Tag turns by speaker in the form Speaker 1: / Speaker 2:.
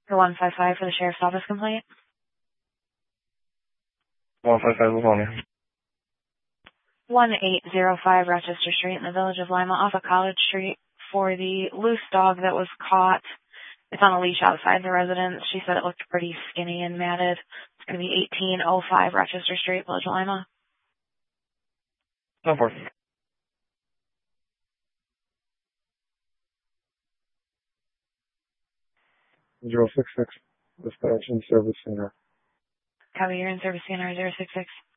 Speaker 1: For 155 for the sheriff's office complaint.
Speaker 2: 155, what's on there?
Speaker 1: 1805 Rochester Street in the village of Lima off of College Street for the loose dog that was caught. It's on a leash outside the residence. She said it looked pretty skinny and matted. It's going to be 1805 Rochester Street, village of Lima.
Speaker 2: No, 4. 066, dispatch and service center.
Speaker 1: Copy, you're in service center 066.